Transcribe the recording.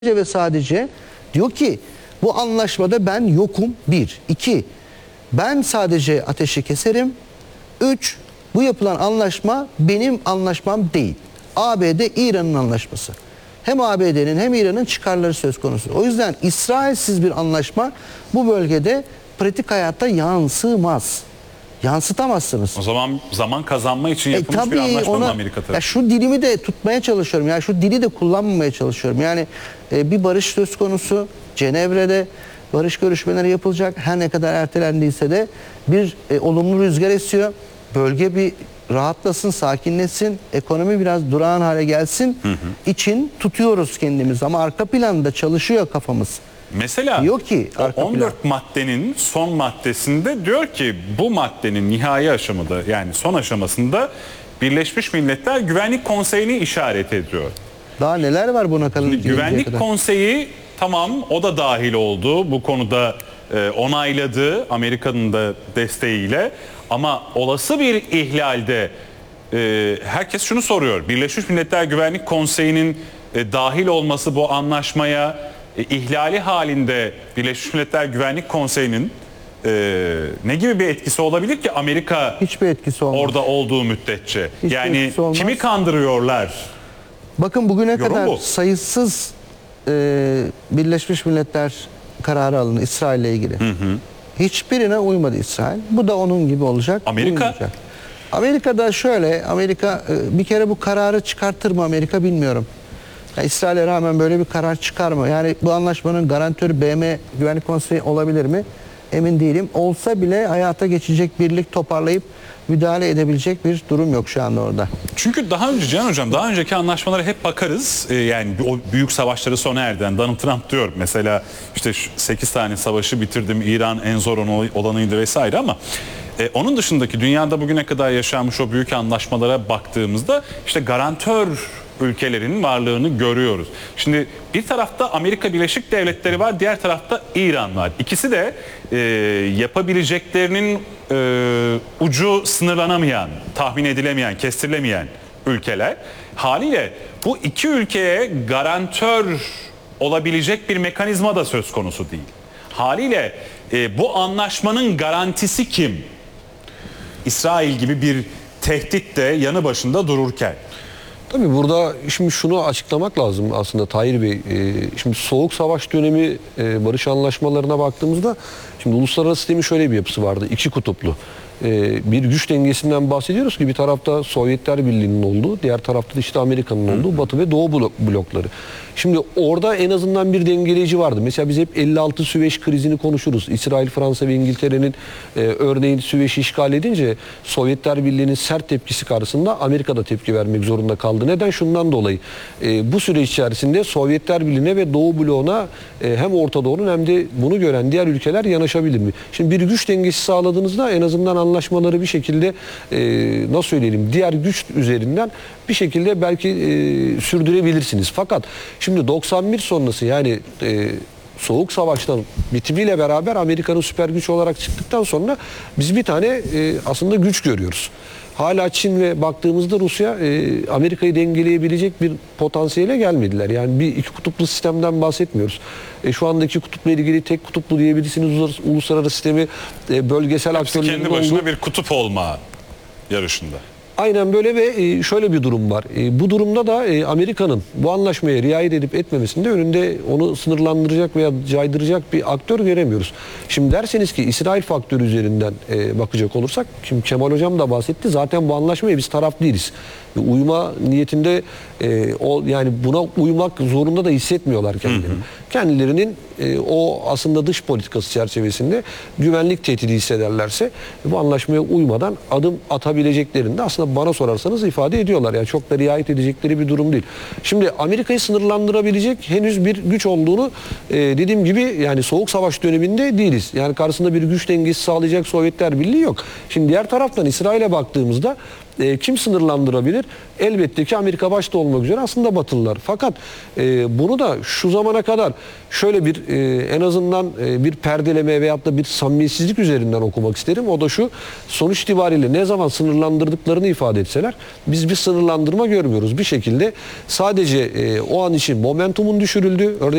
ve sadece diyor ki bu anlaşmada ben yokum. Bir. İki, ben sadece ateşi keserim. Üç, bu yapılan anlaşma benim anlaşmam değil. ABD İran'ın anlaşması. Hem ABD'nin hem İran'ın çıkarları söz konusu. O yüzden İsrailsiz bir anlaşma bu bölgede pratik hayatta yansımaz. Yansıtamazsınız. O zaman kazanma için yapılmış bir anlaşma mı Amerika tarafı? Ya şu dilimi de tutmaya çalışıyorum. Yani şu dili de kullanmamaya çalışıyorum. Yani bir barış söz konusu. Cenevre'de barış görüşmeleri yapılacak. Her ne kadar ertelendiyse de bir olumlu rüzgar esiyor. Bölge bir rahatlasın, sakinleşsin. Ekonomi biraz durağan hale gelsin. İçin tutuyoruz kendimiz. Ama arka planda çalışıyor kafamız. Mesela diyor ki, o 14 maddenin son maddesinde diyor ki bu maddenin nihai aşamada, yani son aşamasında Birleşmiş Milletler Güvenlik Konseyi'ni işaret ediyor. Daha neler var buna kadar? Güvenlik Konseyi tamam, o da dahil oldu bu konuda, onayladı Amerika'nın da desteğiyle, ama olası bir ihlalde herkes şunu soruyor: Birleşmiş Milletler Güvenlik Konseyi'nin dahil olması bu anlaşmaya ihlali halinde Birleşmiş Milletler Güvenlik Konseyi'nin ne gibi bir etkisi olabilir ki Amerika hiçbir etkisi olmaz orada olduğu müddetçe? Hiçbir yani kimi kandırıyorlar? Bakın bugüne Yorum kadar bu. sayısız Birleşmiş Milletler kararı alındı İsrail ile ilgili. Hiçbirine uymadı İsrail. Bu da onun gibi olacak. Amerika? Uymayacak. Amerika'da şöyle, Amerika bir kere bu kararı çıkartır mı Amerika bilmiyorum. Yani İsrail'e rağmen böyle bir karar çıkar mı? Yani bu anlaşmanın garantörü BM Güvenlik Konseyi olabilir mi? Emin değilim. Olsa bile hayata geçecek, birlik toparlayıp müdahale edebilecek bir durum yok şu anda orada. Çünkü daha önce Cihan Hocam, daha önceki anlaşmalara hep bakarız. Yani o büyük savaşları sona erdiren Donald Trump diyor mesela, işte 8 tane savaşı bitirdim, İran en zor olanıydı vesaire, ama onun dışındaki dünyada bugüne kadar yaşanmış o büyük anlaşmalara baktığımızda işte garantör ülkelerin varlığını görüyoruz. Şimdi bir tarafta Amerika Birleşik Devletleri var, diğer tarafta İran var. İkisi de yapabileceklerinin ucu sınırlanamayan, tahmin edilemeyen, kestirilemeyen ülkeler. Haliyle bu iki ülkeye garantör olabilecek bir mekanizma da söz konusu değil. Haliyle bu anlaşmanın garantisi kim? İsrail gibi bir tehdit de yanı başında dururken. Tabii burada şimdi şunu açıklamak lazım aslında Tahir Bey. Şimdi Soğuk Savaş dönemi barış anlaşmalarına baktığımızda şimdi uluslararası sistemin şöyle bir yapısı vardı. İki kutuplu. Bir güç dengesinden bahsediyoruz ki bir tarafta Sovyetler Birliği'nin olduğu, diğer tarafta da işte Amerika'nın olduğu Batı ve Doğu blokları. Şimdi orada en azından bir dengeleyici vardı. Mesela biz hep 56 Süveyş krizini konuşuruz. İsrail, Fransa ve İngiltere'nin örneğin Süveyş'i işgal edince Sovyetler Birliği'nin sert tepkisi karşısında Amerika da tepki vermek zorunda kaldı. Neden? Şundan dolayı. Bu süreç içerisinde Sovyetler Birliği'ne ve Doğu bloğuna hem Orta Doğu'nun hem de bunu gören diğer ülkeler yanaşabilir mi? Şimdi bir güç dengesi sağladığınızda en azından anlaşmaları bir şekilde nasıl söyleyelim, diğer güç üzerinden bir şekilde belki sürdürebilirsiniz. Fakat şimdi 91 sonrası, yani Soğuk Savaş'tan bitimiyle beraber Amerika'nın süper güç olarak çıktıktan sonra biz bir tane aslında güç görüyoruz. Hala Çin ve baktığımızda Rusya Amerika'yı dengeleyebilecek bir potansiyele gelmediler. Yani bir iki kutuplu sistemden bahsetmiyoruz. Şu andaki kutupla ilgili tek kutuplu diyebilirsiniz, uluslararası sistemi bölgesel aktörlerin kendi başına olduğu bir kutup olma yarışında. Aynen böyle ve şöyle bir durum var. Bu durumda da Amerika'nın bu anlaşmaya riayet edip etmemesinde önünde onu sınırlandıracak veya caydıracak bir aktör göremiyoruz. Şimdi derseniz ki İsrail faktörü üzerinden bakacak olursak, şimdi Kemal Hocam da bahsetti, zaten bu anlaşmaya biz taraf değiliz. Uyma niyetinde yani buna uymak zorunda da hissetmiyorlar kendilerini. Kendilerinin o aslında dış politikası çerçevesinde güvenlik tehdidi hissederlerse bu anlaşmaya uymadan adım atabileceklerini de aslında bana sorarsanız ifade ediyorlar. Yani çok da riayet edecekleri bir durum değil. Şimdi Amerika'yı sınırlandırabilecek henüz bir güç olduğunu dediğim gibi yani Soğuk Savaş döneminde değiliz. Yani karşısında bir güç dengesi sağlayacak Sovyetler Birliği yok. Şimdi diğer taraftan İsrail'e baktığımızda Kim sınırlandırabilir? Elbette ki Amerika başta olmak üzere aslında Batılılar. Fakat bunu da şu zamana kadar şöyle bir en azından bir perdeleme veyahut da bir samimiyetsizlik üzerinden okumak isterim. O da şu: sonuç itibariyle ne zaman sınırlandırdıklarını ifade etseler biz bir sınırlandırma görmüyoruz. Bir şekilde sadece o an için momentumun düşürüldü. Örneğin